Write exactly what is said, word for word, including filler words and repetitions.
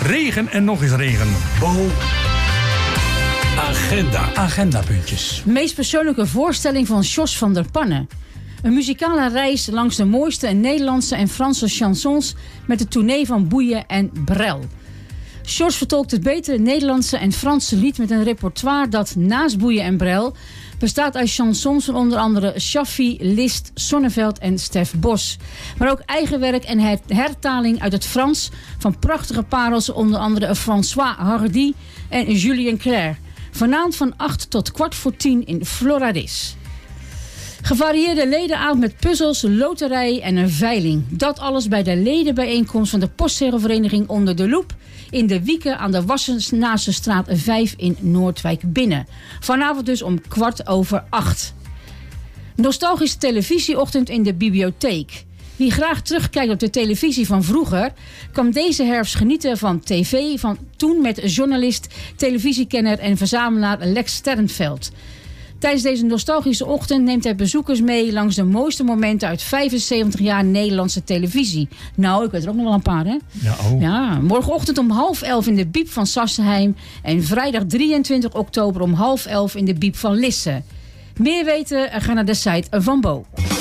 Regen en nog eens regen. Bo. Agenda. Agendapuntjes. Meest persoonlijke voorstelling van Jos van der Pannen. Een muzikale reis langs de mooiste Nederlandse en Franse chansons met de tournee van Boeien en Brel. Jos vertolkt het betere Nederlandse en Franse lied met een repertoire dat naast Boeien en Brel bestaat uit chansons van onder andere Shaffi, Liszt, Sonneveld en Stef Bos. Maar ook eigen werk en her- hertaling uit het Frans van prachtige parels onder andere François Hardy en Julien Clerc. Vanavond van acht tot kwart voor tien in Floradis. Gevarieerde ledenavond met puzzels, loterij en een veiling. Dat alles bij de ledenbijeenkomst van de postzegelvereniging Onder de Loep in de Wieken aan de Wassenaarstraat vijf in Noordwijk binnen. Vanavond dus om kwart over acht. Nostalgische televisieochtend in de bibliotheek. Wie graag terugkijkt op de televisie van vroeger kan deze herfst genieten van tv van toen met journalist, televisiekenner en verzamelaar Lex Sternveld. Tijdens deze nostalgische ochtend neemt hij bezoekers mee langs de mooiste momenten uit vijfenzeventig jaar Nederlandse televisie. Nou, ik weet er ook nog wel een paar, hè? Ja, oh. Ja, morgenochtend om half elf in de Biep van Sassenheim en vrijdag drieëntwintig oktober om half elf in de Biep van Lisse. Meer weten, ga naar de site van Bo.